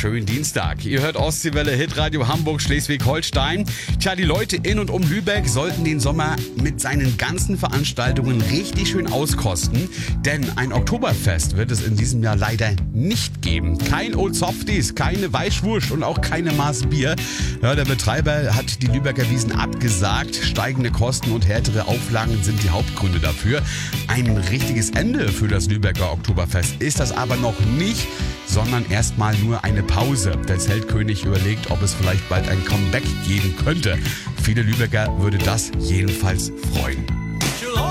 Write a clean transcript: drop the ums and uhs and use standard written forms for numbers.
wunderschönen Dienstag. Ihr hört Ostseewelle, Hitradio Hamburg, Schleswig-Holstein. Tja, die Leute in und um Lübeck sollten den Sommer mit seinen ganzen Veranstaltungen richtig schön auskosten. Denn ein Oktoberfest wird es in diesem Jahr leider nicht geben. Kein Old Softies, keine Weißwurst und auch keine Maß Bier. Ja, der Betreiber hat die Lübecker Wiesn abgesagt. Steigende Kosten und härtere Auflagen sind die Hauptgründe dafür. Ein richtiges Ende für das Lübecker Oktoberfest ist das aber noch nicht, sondern erstmal nur eine Pause. Der Zeltkönig überlegt, ob es vielleicht bald ein Comeback geben könnte. Viele Lübecker würde das jedenfalls freuen.